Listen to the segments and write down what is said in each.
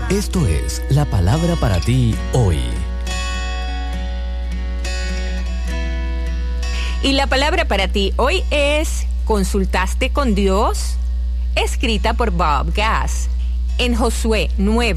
Esto es la palabra para ti hoy. Y la palabra para ti hoy es ¿consultaste con Dios? Escrita por Bob Gass. En Josué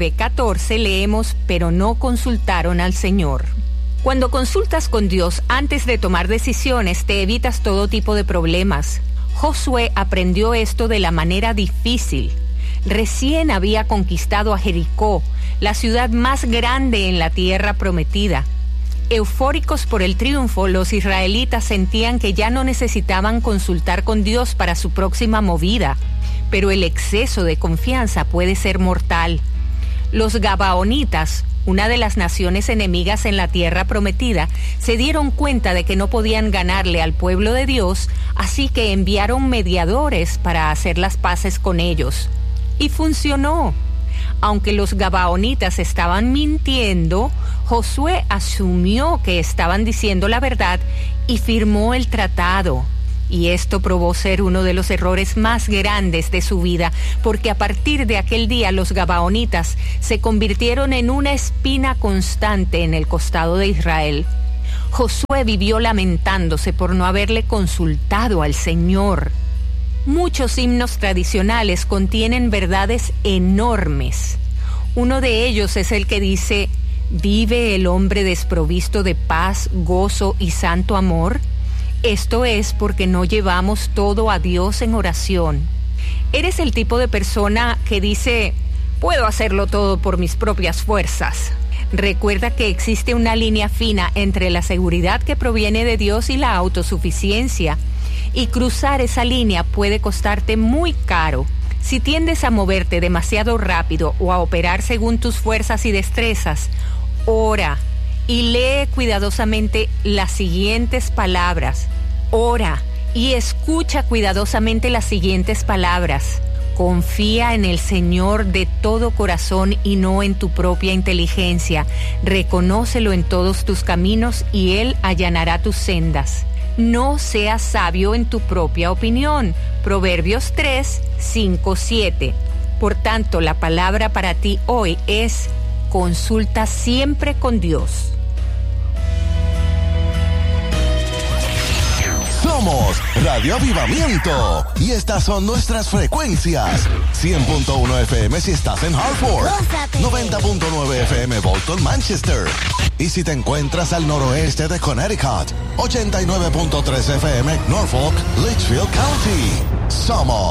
9:14 leemos, pero no consultaron al Señor. Cuando consultas con Dios antes de tomar decisiones, te evitas todo tipo de problemas. Josué aprendió esto de la manera difícil. Recién había conquistado a Jericó, la ciudad más grande en la tierra prometida. Eufóricos por el triunfo, los israelitas sentían que ya no necesitaban consultar con Dios para su próxima movida. Pero el exceso de confianza puede ser mortal. Los gabaonitas, una de las naciones enemigas en la tierra prometida, se dieron cuenta de que no podían ganarle al pueblo de Dios, así que enviaron mediadores para hacer las paces con ellos. Y funcionó. Aunque los gabaonitas estaban mintiendo, Josué asumió que estaban diciendo la verdad y firmó el tratado. Y esto probó ser uno de los errores más grandes de su vida, porque a partir de aquel día los gabaonitas se convirtieron en una espina constante en el costado de Israel. Josué vivió lamentándose por no haberle consultado al Señor. Muchos himnos tradicionales contienen verdades enormes. Uno de ellos es el que dice: ¿vive el hombre desprovisto de paz, gozo y santo amor? Esto es porque no llevamos todo a Dios en oración. ¿Eres el tipo de persona que dice, puedo hacerlo todo por mis propias fuerzas? Recuerda que existe una línea fina entre la seguridad que proviene de Dios y la autosuficiencia. Y cruzar esa línea puede costarte muy caro. Si tiendes a moverte demasiado rápido o a operar según tus fuerzas y destrezas, ora y lee cuidadosamente las siguientes palabras. Ora y escucha cuidadosamente las siguientes palabras. Confía en el Señor de todo corazón y no en tu propia inteligencia. Reconócelo en todos tus caminos y Él allanará tus sendas. No seas sabio en tu propia opinión. Proverbios 3:5-7. Por tanto, la palabra para ti hoy es: consulta siempre con Dios. Somos Radio Avivamiento y estas son nuestras frecuencias: 100.1 FM si estás en Hartford, 90.9 FM Bolton, Manchester, y si te encuentras al noroeste de Connecticut, 89.3 FM Norfolk, Litchfield County. Somos